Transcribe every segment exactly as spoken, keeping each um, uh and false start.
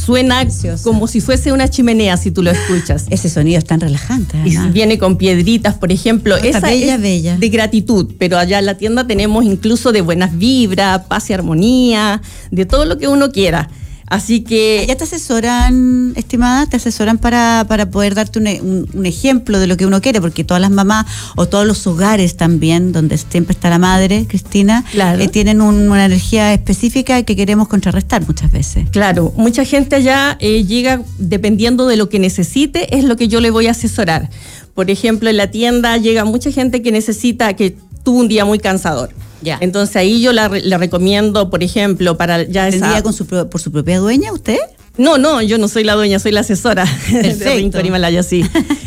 suena Preciosa. Como si fuese una chimenea si tú lo escuchas. Ese sonido es tan relajante. Y además. viene con piedritas, por ejemplo. Está Esa bella, es bella. de gratitud, pero allá en la tienda tenemos incluso de buenas vibras, paz y armonía, de todo lo que uno quiera. Así que... ¿Ya te asesoran, estimada? ¿Te asesoran para, para poder darte un, un, un ejemplo de lo que uno quiere? Porque todas las mamás o todos los hogares también, donde siempre está la madre, Cristina, Claro. eh, tienen un, una energía específica que queremos contrarrestar muchas veces. Claro, mucha gente allá eh, llega dependiendo de lo que necesite, es lo que yo le voy a asesorar. Por ejemplo, en la tienda llega mucha gente que necesita, que tuvo un día muy cansador. Ya. Entonces ahí yo la, le recomiendo, por ejemplo, para ya esa... ¿Tendría con su, pro- por su propia dueña usted? No, no, yo no soy la dueña, soy la asesora de Rincón Himalaya, sí.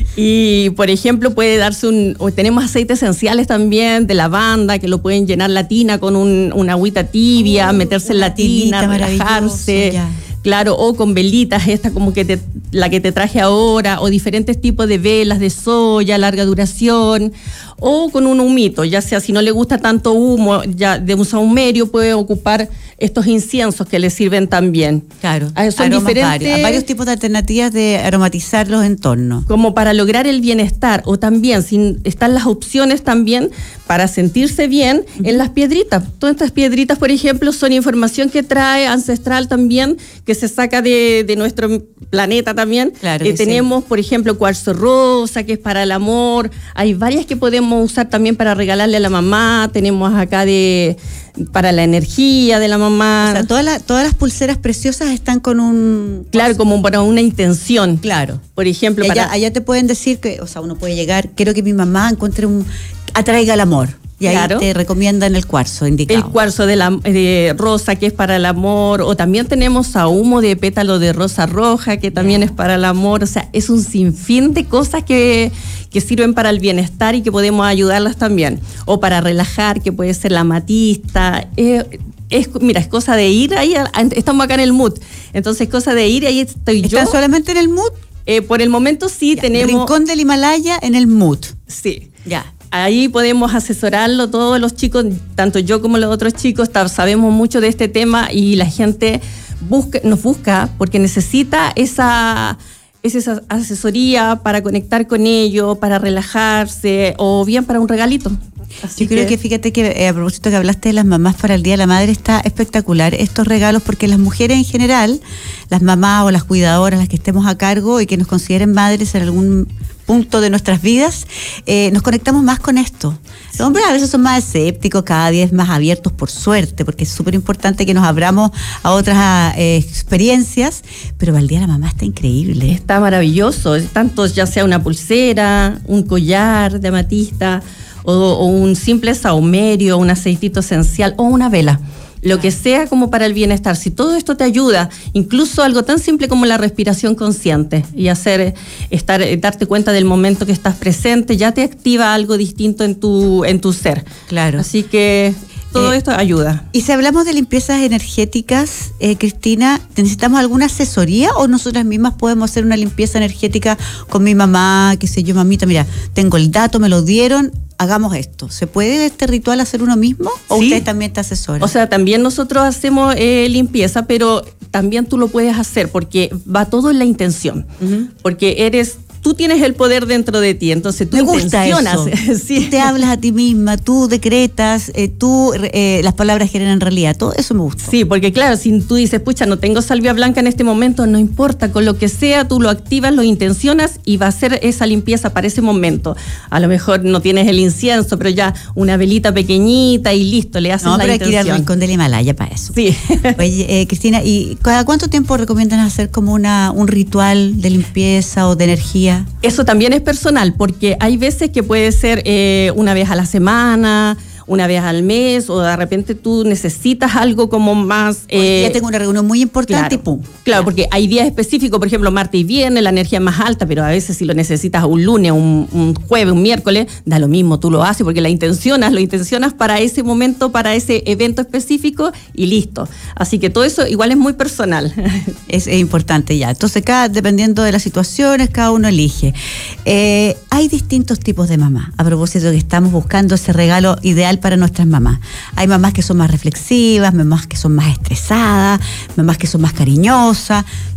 Y, por ejemplo, puede darse un... o tenemos aceites esenciales también de lavanda, que lo pueden llenar la tina con un, una agüita tibia, Oh, meterse en la tinita, tina, relajarse. ya. Claro, o con velitas, esta como que te, la que te traje ahora, o diferentes tipos de velas de soya, larga duración, o con un humito, ya sea si no le gusta tanto humo, ya de un saumerio puede ocupar estos inciensos que le sirven también. Claro, Ah, son aromas diferentes- varios, varios tipos de alternativas de aromatizar los entornos. Como para lograr el bienestar, o también, si están las opciones también para sentirse bien en las piedritas. Todas estas piedritas, por ejemplo, son información que trae ancestral también, que se saca de, de nuestro planeta también. Claro Eh, que sí. tenemos, por ejemplo, cuarzo rosa, que es para el amor. Hay varias que podemos usar también para regalarle a la mamá. Tenemos acá de para la energía de la mamá. O sea, todas las, todas las pulseras preciosas están con un... Claro, como para una intención. Claro. Por ejemplo, Y allá, para... allá te pueden decir que, o sea, uno puede llegar, quiero que mi mamá encuentre un... atraiga el amor. Y ahí Claro. te recomiendan el cuarzo indicado. El cuarzo de, la, de rosa, que es para el amor, o también tenemos sahumo de pétalo de rosa roja, que también es para el amor. O sea, es un sinfín de cosas que, que sirven para el bienestar y que podemos ayudarlas también. O para relajar, que puede ser la amatista. Eh, es, mira, es cosa de ir ahí, a- estamos acá en el mood. Entonces, es cosa de ir, ahí estoy yo. ¿Están solamente en el mood? Eh, por el momento sí Ya, tenemos... Rincón del Himalaya en el mood. Sí. Ya. Ahí podemos asesorarlo todos los chicos, tanto yo como los otros chicos, ta- sabemos mucho de este tema y la gente busca, nos busca porque necesita esa, esa asesoría para conectar con ellos, para relajarse o bien para un regalito. Así Yo creo que, fíjate que eh, a propósito que hablaste de las mamás para el Día de la Madre, está espectacular estos regalos porque las mujeres en general, las mamás o las cuidadoras, las que estemos a cargo y que nos consideren madres en algún punto de nuestras vidas, eh, nos conectamos más con esto. Los hombres a veces son más escépticos, cada día es más abiertos por suerte, porque es súper importante que nos abramos a otras eh, experiencias, pero para el Día de la Mamá está increíble. está maravilloso, tanto ya sea una pulsera, un collar de amatista o, o un simple saumerio, un aceitito esencial o una vela. Lo que sea como para el bienestar. Si todo esto te ayuda, incluso algo tan simple como la respiración consciente y hacer estar darte cuenta del momento que estás presente, ya te activa algo distinto en tu en tu ser. Claro. Así que todo Eh, esto ayuda. Y si hablamos de limpiezas energéticas, eh, Cristina, ¿necesitamos alguna asesoría o nosotras mismas podemos hacer una limpieza energética con mi mamá, qué sé yo, mamita, mira, tengo el dato, me lo dieron, hagamos esto? ¿Se puede este ritual hacer uno mismo o Sí. usted también te asesora? O sea, también nosotros hacemos eh, limpieza, pero también tú lo puedes hacer porque va todo en la intención. Ujú. Porque eres, tú tienes el poder dentro de ti, entonces tú me gusta intencionas. eso. Sí. Tú te hablas a ti misma, tú decretas, eh, tú eh, las palabras generan realidad. Todo eso me gusta. Sí, porque claro, si tú dices, pucha, no tengo salvia blanca en este momento, no importa, con lo que sea, tú lo activas, lo intencionas y va a ser esa limpieza para ese momento. A lo mejor no tienes el incienso, pero ya una velita pequeñita y listo, le haces No, la pero hay que ir intención. al rincón del Himalaya para eso. Sí. Oye, eh, Cristina, ¿y cada cuánto tiempo recomiendan hacer como una un ritual de limpieza o de energía? Eso también es personal, porque hay veces que puede ser eh, una vez a la semana, una vez al mes, o de repente tú necesitas algo como más... Hoy eh, día tengo una reunión muy importante y pum. Claro, Ya. porque hay días específicos, por ejemplo, martes y viernes, la energía es más alta, pero a veces si lo necesitas un lunes, un, un jueves, un miércoles, da lo mismo, tú lo haces porque la intencionas, lo intencionas para ese momento, para ese evento específico y listo. Así que todo eso igual es muy personal. Es, es importante ya. Entonces, cada, dependiendo de las situaciones, cada uno elige. Eh, hay distintos tipos de mamá. A propósito de que estamos buscando ese regalo ideal para nuestras mamás. Hay mamás que son más reflexivas, mamás que son más estresadas, mamás que son más cariñosas.